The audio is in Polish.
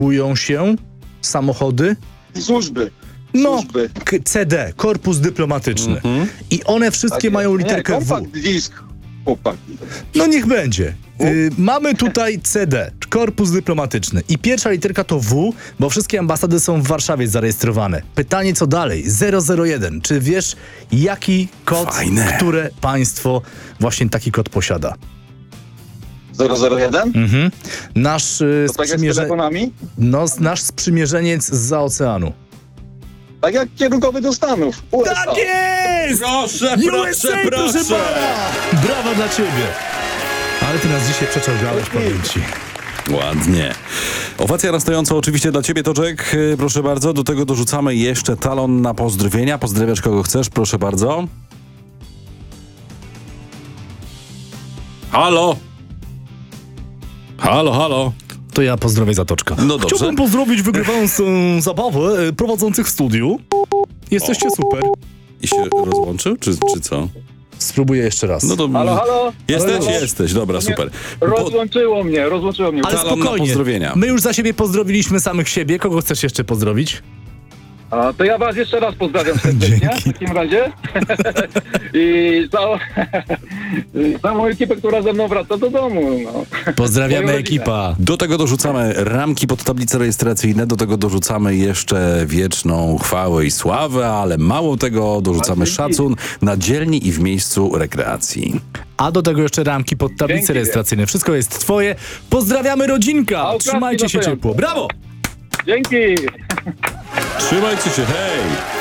kupują się samochody? Służby. No, Służby. CD, korpus dyplomatyczny. I one wszystkie Tak mają jest. literkę Nie, W. kompakt disk. Chłopaki. No niech będzie. Mamy tutaj CD, korpus dyplomatyczny. I pierwsza literka to W, bo wszystkie ambasady są w Warszawie zarejestrowane. Pytanie co dalej? 001. Czy wiesz, jaki kod, Fajne. które państwo właśnie taki kod posiada? 001? Nasz To tak jak z telefonami? nasz sprzymierzeniec zza oceanu. Tak jak kierunkowy do Stanów. USA. Tak jest! Proszę, USA, proszę pana! Brawa dla ciebie! Ale ty nas dzisiaj przeczołgałeś, powiem ci. Ładnie. Owacja na stojąco oczywiście dla ciebie, Toczek. Proszę bardzo. Do tego dorzucamy jeszcze talon na pozdrowienia. Pozdrawiasz kogo chcesz, proszę bardzo. Halo? Halo, halo. To ja pozdrowię Zatoczka. No dobrze. Chciałbym pozdrowić wygrywającą zabawę prowadzących w studiu. Jesteście super. I się rozłączył, czy co? Spróbuję jeszcze raz. No to... Halo, halo? Jesteś? Halo? Jesteś, dobra, super. Rozłączyło mnie. Ale talon na spokojnie. pozdrowienia. My już za siebie pozdrowiliśmy samych siebie. Kogo chcesz jeszcze pozdrowić? A, to ja was jeszcze raz pozdrawiam serdecznie Dzięki. w takim razie. I całą ekipę, która ze mną wraca do domu. No. Pozdrawiamy Moją rodzinę. ekipa. Do tego dorzucamy ramki pod tablice rejestracyjne, do tego dorzucamy jeszcze wieczną chwałę i sławę, ale mało tego dorzucamy szacun na dzielni i w miejscu rekreacji. A do tego jeszcze ramki pod tablice Dzięki. rejestracyjne. Wszystko jest twoje. Pozdrawiamy rodzinka. A okradki Trzymajcie się latające. ciepło. Brawo! Dzięki! Trzymajcie się, hej!